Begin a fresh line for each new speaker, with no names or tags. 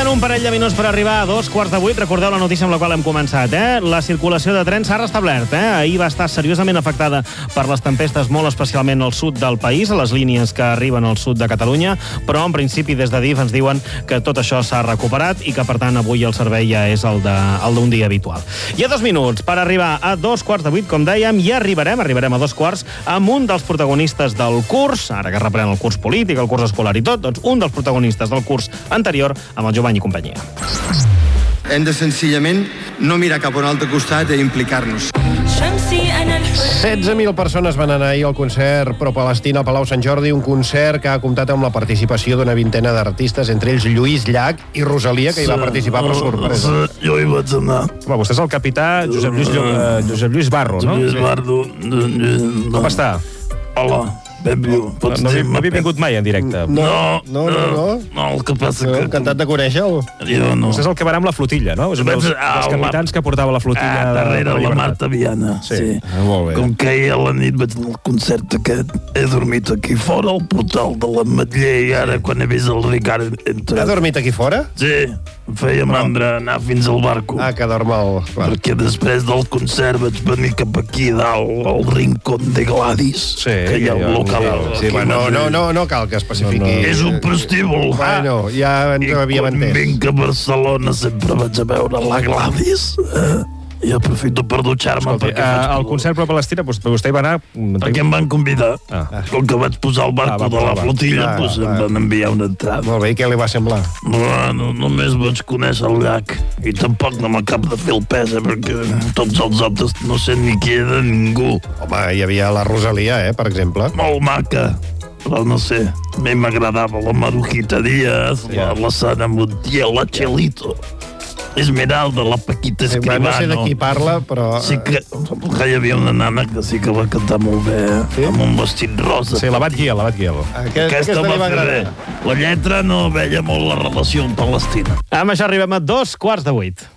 Queden un parell de minuts per arribar a 7:45. Recordeu la notícia amb la qual hem començat, La circulació de trens s'ha restablert, Ahir va estar seriosament afectada per les tempestes, molt especialment al sud del país, a les línies que arriben al sud de Catalunya, però en principi des de DIF ens diuen que tot això s'ha recuperat i que, per tant, avui el servei ja és el d'un dia habitual. Hi ha 2 minuts per arribar a 7:45, com dèiem, i arribarem a 2:15 amb un dels protagonistes del curs, ara que reprèn el curs polític, el curs escolar i tot, doncs un dels protagonistes del curs anterior, amb el Jovany i companyia.
Hem de senzillament no mirar cap a un altre costat i implicar-nos.
16.000 persones van anar ahir al concert pro-Palestina al Palau Sant Jordi, un concert que ha comptat amb la participació d'una vintena d'artistes, entre ells Lluís Llach i Rosalia, que hi va participar per sorpresa.
Jo hi vaig anar.
Home, vostè és el capità Josep Lluís Barro, no?
Lluís Barro.
Com està?
Hola. No
havia vingut mai en directe.
No, el que passa que...
Encantat de conèixer-lo.
Jo no.
Vostè és el que va anar amb la flotilla, no? És un dels capitans que portava la flotilla
darrere la Marta Viana. Sí.
Molt bé.
Com que ahir a la nit vaig anar al concert aquest, he dormit aquí fora, al portal de l'Ametller, i ara, quan he vist el Ricard...
Ha dormit aquí fora?
Sí, em feia mandra anar fins al barco.
Que dorm al...
Perquè després del concert vaig venir cap aquí dalt, al Rincón de Gladys, que hi ha un local.
Sí, no cal que especifiqui.
És un prostíbul.
Bueno, ja ens ho havíem entès.
I quan vinc a Barcelona sempre vaig a veure la Gladys. I aprofito per dutxar-me.
El concert pro-Palestina, vostè hi va anar...
Perquè em van convidar. Com que vaig posar el barco de la flotilla, em van enviar una entrada.
Molt bé, i què li va semblar?
Bueno, només vaig conèixer el Llach. I tampoc no m'acab de fer el pes, perquè tots els altres no sé ni qui era ningú.
Home, hi havia la Rosalia, per exemple.
Molt maca. Però no sé, a mi m'agradava la Marujita Díaz, la Sara Montiel, la Chelito, Esmeralda, la Paquita Escribano.
No sé de qui parla, però...
Sí que hi havia una nana que sí que va cantar molt bé, amb un vestit rosa.
Sí, l'Abat Giel.
Aquesta va fer bé. La lletra no veia molt la relació amb Palestina.
Amb això arribem a 7:45.